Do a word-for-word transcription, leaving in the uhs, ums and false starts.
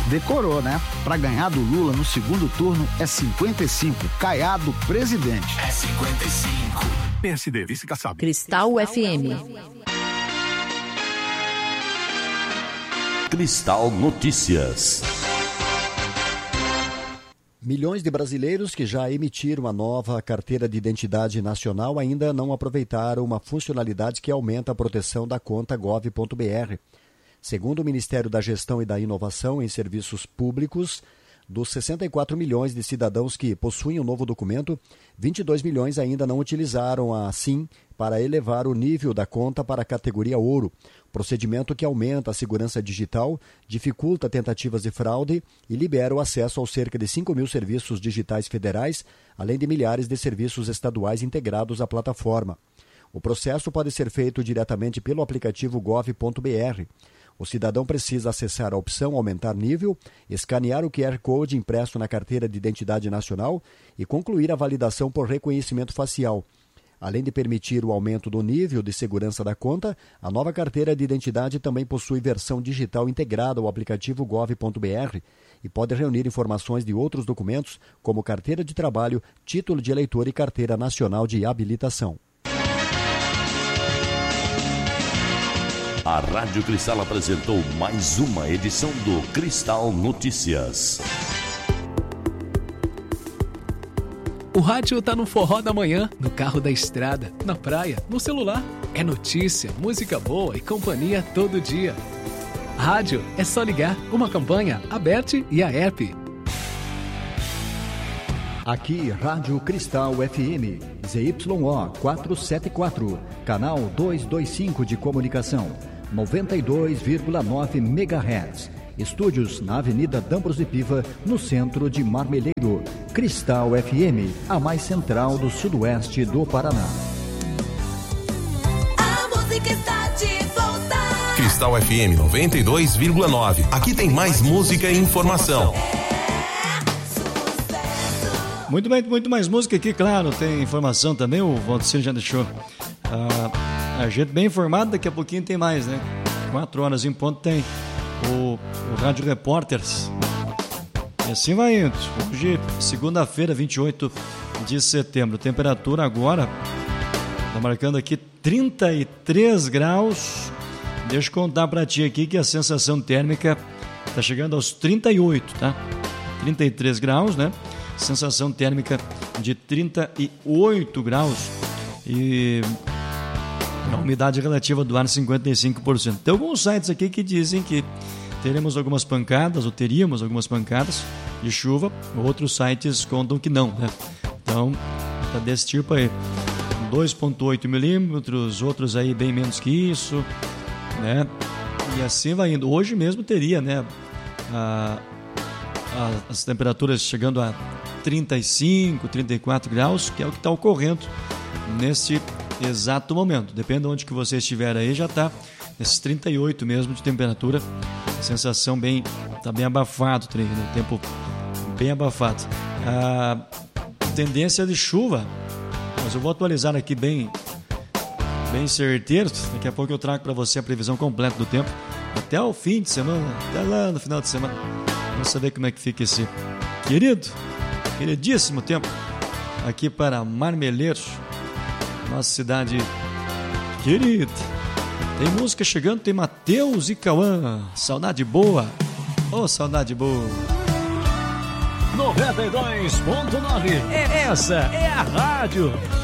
Decorou, né? Pra ganhar do Lula no segundo turno é cinquenta e cinco. Caiado, presidente. É cinquenta e cinco. P S D, vice Kassab. Cristal F M. Cristal Notícias. Milhões de brasileiros que já emitiram a nova carteira de identidade nacional ainda não aproveitaram uma funcionalidade que aumenta a proteção da conta gov ponto br. Segundo o Ministério da Gestão e da Inovação em Serviços Públicos, dos sessenta e quatro milhões de cidadãos que possuem o novo documento, vinte e dois milhões ainda não utilizaram a SIM para elevar o nível da conta para a categoria ouro, procedimento que aumenta a segurança digital, dificulta tentativas de fraude e libera o acesso aos cerca de cinco mil serviços digitais federais, além de milhares de serviços estaduais integrados à plataforma. O processo pode ser feito diretamente pelo aplicativo gov ponto br. O cidadão precisa acessar a opção Aumentar Nível, escanear o Q R Code impresso na carteira de identidade nacional e concluir a validação por reconhecimento facial. Além de permitir o aumento do nível de segurança da conta, a nova carteira de identidade também possui versão digital integrada ao aplicativo gov ponto br e pode reunir informações de outros documentos, como carteira de trabalho, título de eleitor e carteira nacional de habilitação. A Rádio Cristal apresentou mais uma edição do Cristal Notícias. O rádio tá no forró da manhã, no carro da estrada, na praia, no celular. É notícia, música boa e companhia todo dia. Rádio é só ligar, uma campanha aberta e a app. Aqui, Rádio Cristal F M, Z Y O quatrocentos e setenta e quatro, canal duzentos e vinte e cinco de comunicação, noventa e dois vírgula nove megahertz. Estúdios na Avenida D'Ambros de Piva, no centro de Marmeleiro. Cristal F M, a mais central do sudoeste do Paraná. A música está de volta. Cristal F M noventa e dois vírgula nove. Aqui tem mais música e informação. Muito bem, muito mais música aqui, claro, tem informação também, o Valdecir já deixou ah, a gente bem informado, daqui a pouquinho tem mais, né? Quatro horas em ponto tem o, o Rádio Repórteres. E assim vai indo. Hoje, segunda-feira, vinte e oito de setembro, temperatura agora, tá marcando aqui trinta e três graus, deixa eu contar pra ti aqui que a sensação térmica tá chegando aos trinta e oito, tá? trinta e três graus, né? Sensação térmica de trinta e oito graus e a umidade relativa do ar cinquenta e cinco por cento. Tem alguns sites aqui que dizem que teremos algumas pancadas, ou teríamos algumas pancadas de chuva, outros sites contam que não, né? Então, tá desse tipo aí, dois vírgula oito milímetros, outros aí bem menos que isso, né? E assim vai indo. Hoje mesmo teria, né, a as temperaturas chegando a trinta e cinco, trinta e quatro graus, que é o que está ocorrendo nesse exato momento. Depende de onde que você estiver aí, já está nesses trinta e oito mesmo de temperatura. A sensação bem, está bem abafado, né? O tempo bem abafado. A tendência de chuva, mas eu vou atualizar aqui bem, bem certeiro. Daqui a pouco eu trago para você a previsão completa do tempo até o fim de semana, até lá no final de semana. Vamos saber como é que fica esse querido, queridíssimo tempo aqui para Marmeleiros, nossa cidade querida. Tem música chegando, tem Matheus e Cauã, saudade boa, oh saudade boa. noventa e dois ponto nove, essa é a rádio